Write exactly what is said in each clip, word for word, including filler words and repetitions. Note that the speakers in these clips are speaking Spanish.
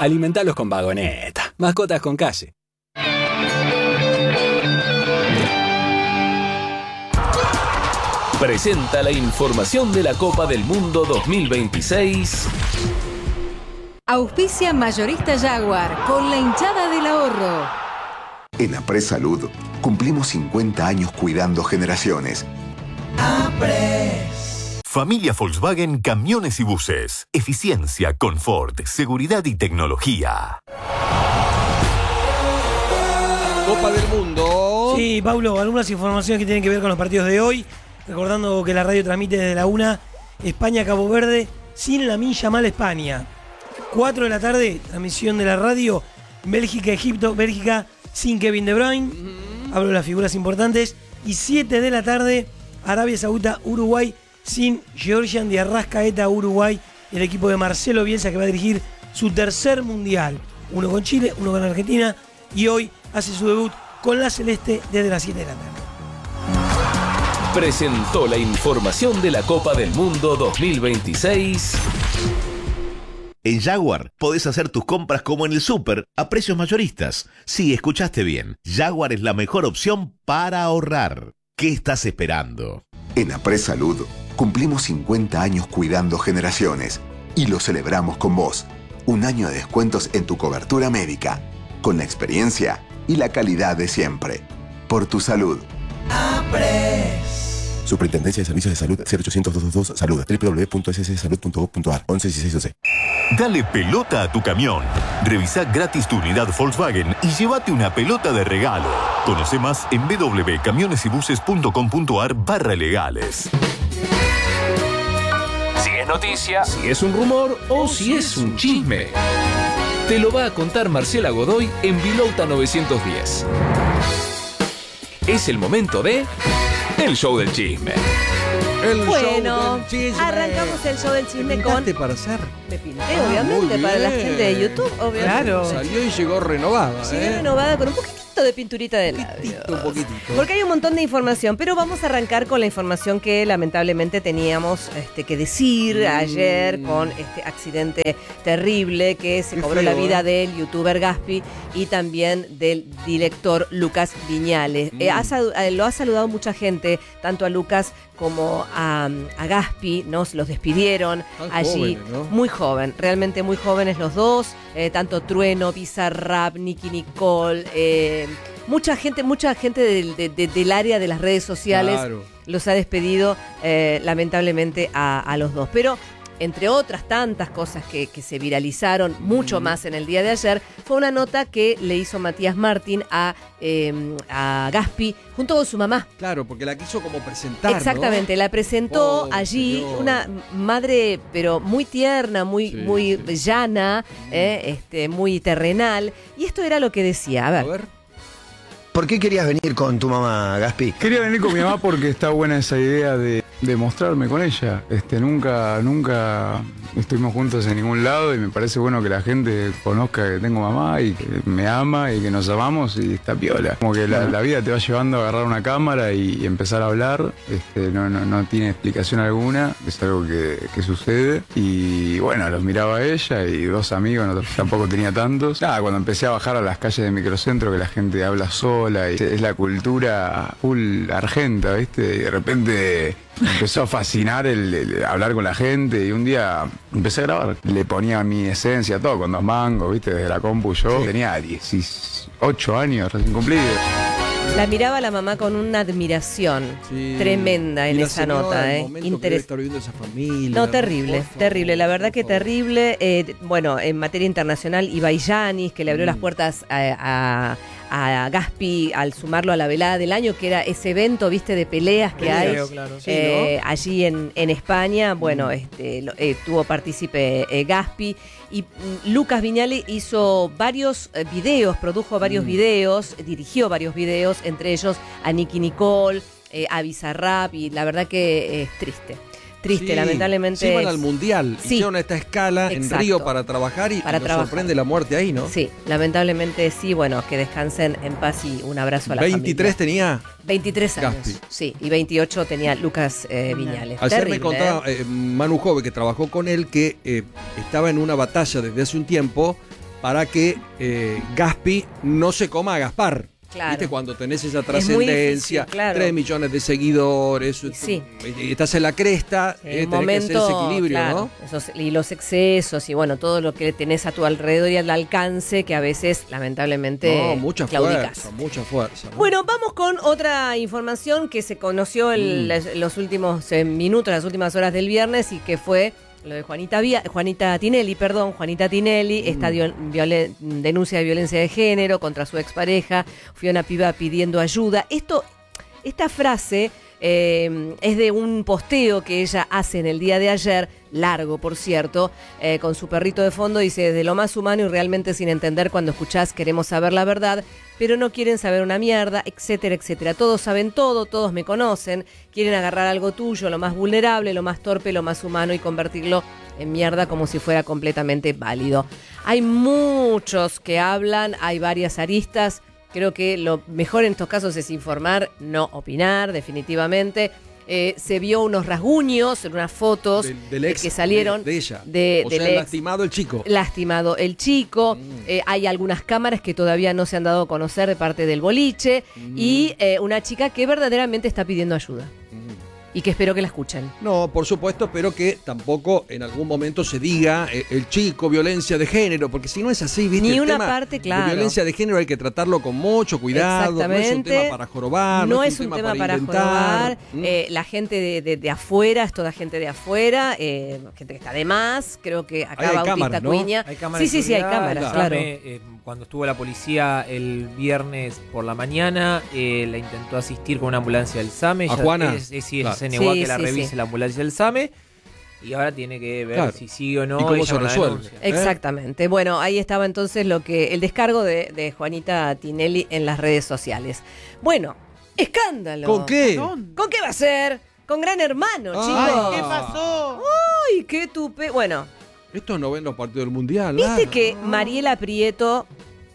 Alimentalos con Vagoneta. Mascotas con calle. Presenta la información de la Copa del Mundo dos mil veintiséis. Auspicia Mayorista Jaguar con la hinchada del ahorro. En Apres Salud cumplimos cincuenta años cuidando generaciones. Apres. Familia Volkswagen Camiones y Buses. Eficiencia, confort, seguridad y tecnología. Copa del Mundo. Sí, Paulo, algunas informaciones que tienen que ver con los partidos de hoy. Recordando que la radio transmite desde la una España-Cabo Verde sin la milla mal España. cuatro de la tarde, transmisión de la radio. Bélgica-Egipto, Bélgica sin Kevin De Bruyne. Uh-huh. Hablo de las figuras importantes. Y siete de la tarde, Arabia Saudita-Uruguay sin Georgian de Arrascaeta, Uruguay. El equipo de Marcelo Bielsa que va a dirigir su tercer mundial. Uno con Chile, uno con Argentina. Y hoy hace su debut con la Celeste desde las siete de la tarde. Presentó la información de la Copa del Mundo dos mil veintiséis. En Jaguar podés hacer tus compras como en el súper a precios mayoristas. Sí, escuchaste bien. Jaguar es la mejor opción para ahorrar. ¿Qué estás esperando? En Apres Salud cumplimos cincuenta años cuidando generaciones y lo celebramos con vos. Un año de descuentos en tu cobertura médica, con la experiencia y la calidad de siempre. Por tu salud. Apres. Superintendencia de Servicios de Salud cero ochocientos, doscientos veintidós Salud doble u doble u doble u punto s s salud punto gov punto a r once dieciséis doce. Dale pelota a tu camión. Revisá gratis tu unidad Volkswagen y llévate una pelota de regalo. Conoce más en w w w punto camiones y buses punto com punto a r barra legales. Si es noticia, si es un rumor o si es un chisme, te lo va a contar Marcela Godoy en Vilouta novecientos diez. Es el momento de... El show del chisme. El bueno, show del chisme. Arrancamos el show del chisme con... para hacer? Me pinté, obviamente, para la gente de YouTube, obviamente. Claro. Salió y llegó renovada. Llegué ¿eh? renovada con un poquitito de pinturita de labios. Un poquitito. Porque hay un montón de información, pero vamos a arrancar con la información que lamentablemente teníamos este, que decir mm. ayer con este accidente terrible que se Qué cobró feo, la vida ¿eh? del youtuber Gaspi y también del director Lucas Viñales. Mm. Eh, ha, eh, lo ha saludado mucha gente, tanto a Lucas como a, a Gaspi, ¿no? Los despidieron Tan allí. jóvenes, ¿no? Muy joven, realmente muy jóvenes los dos, eh, tanto Trueno, Bizarrap, Nicki Nicole, eh, mucha gente, mucha gente del, de, de, del área de las redes sociales claro. los ha despedido eh, lamentablemente a, a los dos. Pero entre otras tantas cosas que, que se viralizaron mucho mm. más en el día de ayer, fue una nota que le hizo Matías Martín a, eh, a Gaspi junto con su mamá. Claro, porque la quiso como presentar, exactamente, ¿no? La presentó oh, allí, señor. Una madre pero muy tierna, muy, sí, muy sí. llana, mm. eh, este, muy terrenal. Y esto era lo que decía, a ver. A ver. ¿Por qué querías venir con tu mamá, Gaspi? Quería venir con mi mamá porque está buena esa idea de, de mostrarme con ella. Este, nunca, nunca estuvimos juntos en ningún lado y me parece bueno que la gente conozca que tengo mamá y que me ama y que nos amamos y está piola. Como que la, la vida te va llevando a agarrar una cámara y, y empezar a hablar. Este, no, no, no tiene explicación alguna, es algo que, que sucede. Y bueno, los miraba a ella y dos amigos, no, tampoco tenía tantos. Nada, cuando empecé a bajar a las calles de microcentro que la gente habla sola, y es la cultura full argenta, ¿viste? Y de repente empezó a fascinar el, el hablar con la gente y un día empecé a grabar. Le ponía mi esencia, todo con dos mangos, ¿viste? Desde la compu yo. Sí. Tenía dieciocho años recién cumplidos. La miraba la mamá con una admiración sí. tremenda en esa nota. Eh. Interes- estar viviendo esa familia, no, terrible, ¿no? terrible. La verdad que terrible. Eh, bueno, en materia internacional, Ibai Llanis, que le abrió mm. las puertas a, a, a Gaspi al sumarlo a la velada del año, que era ese evento, viste, de peleas que Peleo, hay claro. sí, eh, ¿no? allí en, en España. Bueno, mm. este, lo, eh, tuvo partícipe eh, Gaspi. Y mm, Lucas Viñales hizo varios eh, videos, produjo varios mm. videos, dirigió varios videos, entre ellos a Nicki Nicole, eh, a Bizarrap, y la verdad que es triste. Triste, sí, lamentablemente. Se iban al Mundial, sí. hicieron esta escala Exacto. en Río para trabajar y para nos trabajar. sorprende la muerte ahí, ¿no? Sí, lamentablemente sí, bueno, que descansen en paz y un abrazo a la veintitrés familia. tenía veintitrés años, Gaspi. Sí, y veintiocho tenía Lucas eh, Viñales. Ayer Terrible, me contaba ¿eh? eh, Manu Jove, que trabajó con él, que eh, estaba en una batalla desde hace un tiempo para que eh, Gaspi no se coma a Gaspar. Claro. ¿Viste? Cuando tenés esa trascendencia, claro. tres millones de seguidores, sí. estás en la cresta, sí, eh, tenés momento, que hacer ese equilibrio, claro, ¿no? Esos, y los excesos y bueno, todo lo que tenés a tu alrededor y al alcance que a veces, lamentablemente, No, mucha claudicás. fuerza, mucha fuerza. ¿no? Bueno, vamos con otra información que se conoció en mm. los últimos eh, minutos, las últimas horas del viernes y que fue lo de Juanita, Via, Juanita Tinelli, perdón, Juanita Tinelli, mm. esta violen, denuncia de violencia de género contra su expareja, fue una piba pidiendo ayuda. Esto, esta frase eh, es de un posteo que ella hace en el día de ayer, largo por cierto, eh, con su perrito de fondo, dice, desde lo más humano y realmente sin entender cuando escuchás queremos saber la verdad, pero no quieren saber una mierda, etcétera, etcétera. Todos saben todo, todos me conocen, quieren agarrar algo tuyo, lo más vulnerable, lo más torpe, lo más humano y convertirlo en mierda como si fuera completamente válido. Hay muchos que hablan, hay varias aristas, creo que lo mejor en estos casos es informar, no opinar, definitivamente. Eh, se vio unos rasguños en unas fotos del, del ex, que salieron de, de ella. De, o del sea, ex, lastimado el chico. Lastimado el chico. Mm. Eh, hay algunas cámaras que todavía no se han dado a conocer de parte del boliche. Mm. Y eh, una chica que verdaderamente está pidiendo ayuda. Mm. Y que espero que la escuchen. No, por supuesto, pero que tampoco en algún momento se diga eh, el chico, violencia de género, porque si no es así, ¿viste? Ni el una tema parte, claro. De violencia de género hay que tratarlo con mucho cuidado. Exactamente. No es un tema para jorobar. No, no es un tema, tema para, para jorobar. ¿Mm? Eh, la gente de, de, de afuera, es toda gente de afuera, eh, gente que está de más. Creo que acá hay Bautista cámaras, ¿no? Cuña. Hay cámaras sí, sí, sí, hay cámaras, claro. claro. Eh, cuando estuvo la policía el viernes por la mañana, eh, la intentó asistir con una ambulancia del SAME. ¿A Juana? Es, es, sí, claro. se negó sí, a que la sí, revise sí. la ambulancia del SAME. Y ahora tiene que ver claro. si sigue o no. ¿Y cómo se resuelve? ¿Eh? Exactamente. Bueno, ahí estaba entonces lo que el descargo de, de Juanita Tinelli en las redes sociales. Bueno, escándalo. ¿Con qué? ¿Con qué va a ser? Con Gran Hermano, chicos. Ay, ¿qué pasó? Uy, qué tupe. Bueno. Estos no ven los partidos del Mundial. ¿Viste nada. que Mariela Prieto,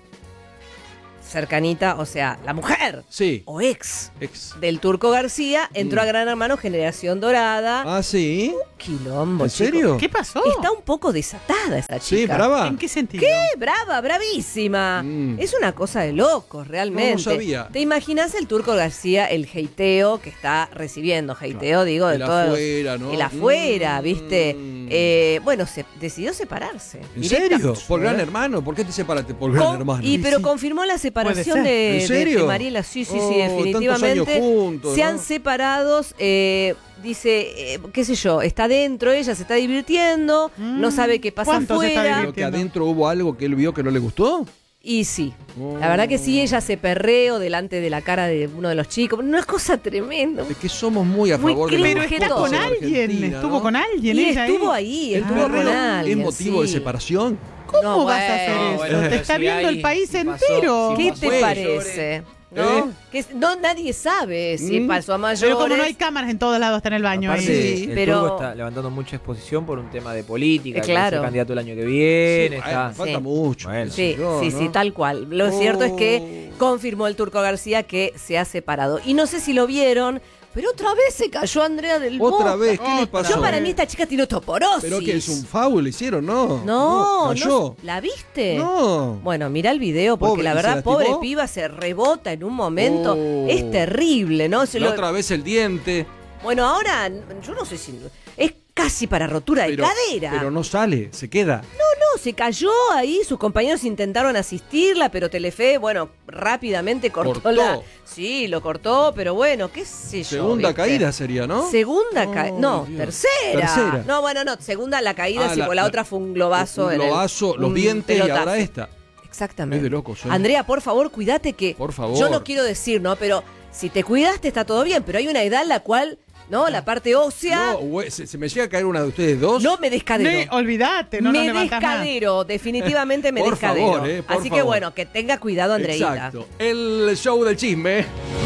cercanita, o sea, la mujer sí. o ex, ex del Turco García, entró mm. a Gran Hermano Generación Dorada? Ah, sí. Un quilombo, ¿En serio? chico. ¿Qué pasó? Está un poco desatada esta chica. Sí, brava. ¿En qué sentido? ¿Qué? Brava, bravísima. Mm. Es una cosa de locos, realmente. No, no sabía. ¿Te imaginas el Turco García, el heiteo que está recibiendo? Heiteo, claro. digo, de el todos. afuera, ¿no? El afuera, mm. ¿viste? Eh, bueno, se decidió separarse. ¿En serio? ¿Por Gran Hermano? ¿por qué te separaste por Gran Con, Hermano? Y pero sí. confirmó la separación de, ¿En serio? de, de Mariela. Sí, sí, oh, sí, definitivamente. Tantos años juntos, se ¿no? han separado. Eh, dice, eh, qué sé yo, está dentro, ella se está divirtiendo, mm. no sabe qué pasa afuera. ¿Pero que adentro hubo algo que él vio que no le gustó? Y sí, oh. la verdad que sí, ella se perreó delante de la cara de uno de los chicos. Una cosa tremenda. Es que somos muy a muy favor de la Pero está con alguien, estuvo ¿no? con alguien. Y ella estuvo ahí, ahí estuvo ah, con alguien. ¿Es motivo sí. de separación? ¿Cómo no, vas bueno, a hacer eso? Bueno, te está si viendo hay, el país si entero. Pasó, si ¿Qué pasó te parece? ¿No? ¿Eh? Que no, nadie sabe si ¿Mm? pasó a mayores. Pero como no hay cámaras en todos lados, está en el baño. Aparte, ahí. el pero Turco está levantando mucha exposición por un tema de política. Eh, claro. Que es el candidato el año que viene. Sí, está... ay, falta sí. mucho. Bueno, sí, yo, sí, ¿no? sí, tal cual. Lo oh. cierto es que confirmó el Turco García que se ha separado. Y no sé si lo vieron, pero otra vez se cayó Andrea del Boca. ¿Otra vez? ¿Qué le pasó? Yo para mí esta chica tiene osteoporosis. ¿Pero que es un foul le hicieron? No. No, no, no. ¿La viste? No. Bueno, mira el video porque Pobre, la verdad, ¿se pobre lastimó? piba se rebota en un momento. Oh. Es terrible, ¿no? Se La lo- otra vez el diente. Bueno, ahora yo no sé si... Es casi para rotura de Pero, cadera. pero no sale, se queda. No, se cayó ahí, sus compañeros intentaron asistirla, pero Telefe, bueno, rápidamente cortó, Cortó. la... Sí, lo cortó, pero bueno, qué sé yo. Segunda ¿viste? caída sería, ¿no? Segunda caída. Oh, No, Dios. tercera. Tercera. No, bueno, no, segunda la caída, Ah, sí, la- porque la, la- otra fue un globazo. Un en el- globazo, los un dientes y pelotazo. ahora esta. Exactamente. Es de locos, ¿eh? Andrea, por favor, cuídate que... Por favor. Yo no quiero decir, ¿no? Pero si te cuidaste está todo bien, pero hay una edad en la cual, ¿no? La parte ósea... No, güey, se, se me llega a caer una de ustedes dos. No me descadero. Ne, olvídate, no me nos levantás más. descadero, definitivamente me Por descadero. favor, eh, por Así que favor. bueno, que tenga cuidado, Andreita. Exacto. El show del chisme.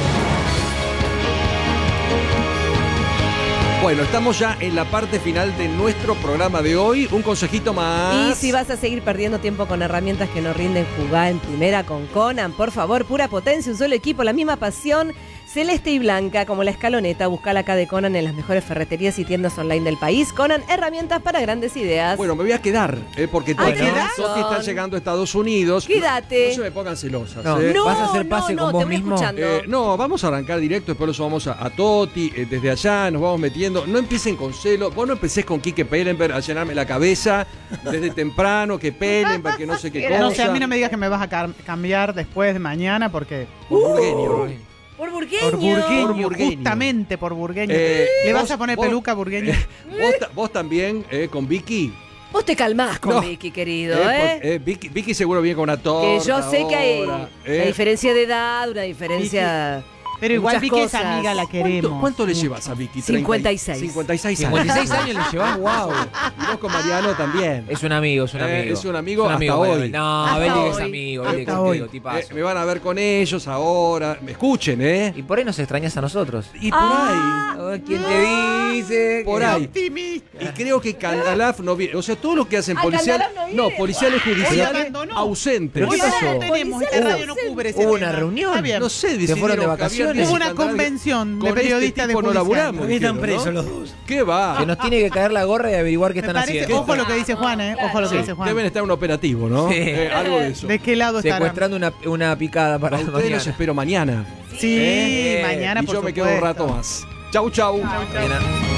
Bueno, estamos ya en la parte final de nuestro programa de hoy. Un consejito más. Y si vas a seguir perdiendo tiempo con herramientas que no rinden, jugá en primera con Conan. Por favor, pura potencia, un solo equipo, la misma pasión. Celeste y blanca, como la escaloneta, buscala acá de Conan en las mejores ferreterías y tiendas online del país. Conan, herramientas para grandes ideas. Bueno, me voy a quedar, eh, porque Ah, Toti ¿quedás? Toti está llegando a Estados Unidos. Quédate. No se me pongan celosas. No, eh. No, ¿vas a hacer pase no, con no, vos te voy mismo? escuchando. Eh, no, vamos a arrancar directo, después los vamos a, a Toti, eh, desde allá nos vamos metiendo. No empiecen con celo, vos no empecés con Quique Pellenberg a llenarme la cabeza desde temprano, que Pellenberg, que no sé qué cosa. No sé, a mí no me digas que me vas a cam- cambiar después de mañana porque... Por burgueño. Por burgueño. Por burgueño, Por burgueño. justamente por burgueño. Eh, ¿Le vas vos- a poner vos- peluca burgueño? Vos, ta- vos también, eh, con Vicky. Vos te calmás con No. Vicky, querido, Eh, ¿eh? por- eh, Vicky, Vicky seguro viene con una torta. Que yo sé que hay ahora, una eh. diferencia de edad, una diferencia... Pero de igual muchas Vicky es cosas. amiga, la queremos. ¿Cuánto, cuánto le llevas a Vicky? cincuenta y seis. cincuenta y seis años. cincuenta y seis años le llevas, wow. Y vos con Mariano también. Es un amigo, es un Eh, amigo. es un amigo hasta bueno, hoy. No, Hasta Beli que es hoy. amigo, Hasta Beli que es hoy. amigo, Eh, tipazo. me van a ver con ellos ahora. Me escuchen, ¿eh? Y por ahí nos extrañas a nosotros. Y por Ah. Oh, ¿Quién te dice? ahí. Por que- ahí. Optimista. Y creo que Candalaf no viene. O sea, todo lo que hacen Ah, policial. Candalaf no No, viene. policiales Hoy judiciales abandonó. ausentes. ¿Pero qué Hoy ahora pasó? no tenemos, esta radio no cubre ese Hubo tema. una reunión. Está bien. No sé, fueron de decidieron que vacaciones. había Hubo una Candalaf. convención de Con este periodistas de tipo no judicial. laburamos. Para mí están dijeron, ¿no? presos los dos. ¿Qué va? Que nos tiene que caer la gorra y averiguar qué Me están parece, haciendo. ojo lo que dice Juan, ¿eh? Ojo lo que Sí, dice Juan. deben estar en un operativo, ¿no? Sí. Eh, algo de eso. ¿De qué lado estarán? Secuestrando una, una picada para A la ustedes los mañana. espero mañana. Sí, Eh, mañana y por yo me supuesto. quedo un rato más. Chau, chau. Mañana.